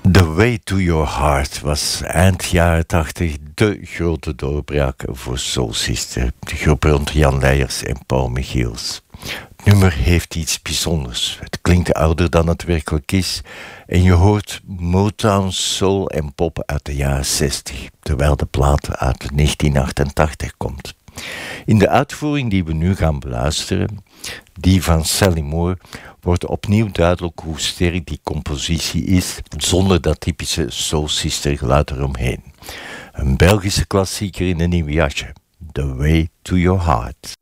The Way to Your Heart was eind jaren 80 de grote doorbraak voor Soul Sister, de groep rond Jan Leijers en Paul Michiels. Het nummer heeft iets bijzonders. Het klinkt ouder dan het werkelijk is en je hoort Motown, soul en pop uit de jaren 60, terwijl de plaat uit 1988 komt. In de uitvoering die we nu gaan beluisteren, die van Sally Moore, wordt opnieuw duidelijk hoe sterk die compositie is, zonder dat typische Soul Sister geluid eromheen. Een Belgische klassieker in een nieuw jasje. The Way to Your Heart.